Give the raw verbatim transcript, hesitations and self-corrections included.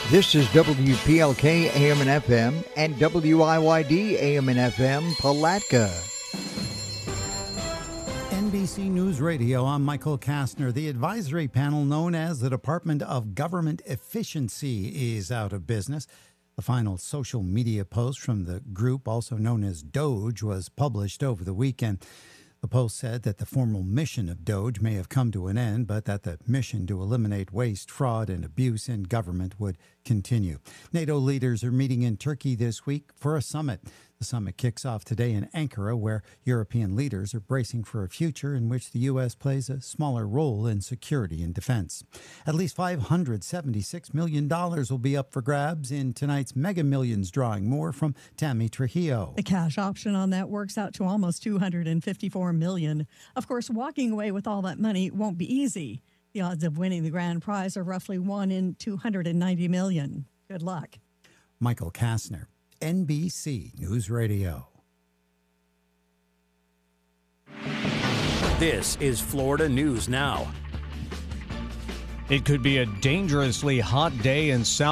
This is W P L K A M and F M and W I Y D A M and F M Palatka. N B C News Radio, I'm Michael Kastner. The advisory panel known as the Department of Government Efficiency is out of business. The final social media post from the group, also known as DOGE, was published over the weekend. The post said that the formal mission of DOGE may have come to an end, but that the mission to eliminate waste, fraud, and abuse in government would continue. NATO leaders are meeting in Turkey this week for a summit. The summit kicks off today in Ankara, where European leaders are bracing for a future in which the U S plays a smaller role in security and defense. At least five hundred seventy-six million dollars will be up for grabs in tonight's Mega Millions drawing. More from Tammy Trujillo. The cash option on that works out to almost two hundred fifty-four million dollars. Of course, walking away with all that money won't be easy. The odds of winning the grand prize are roughly one in two hundred ninety million. Good luck. Michael Kastner, N B C News Radio. This is Florida News Now. It could be a dangerously hot day in South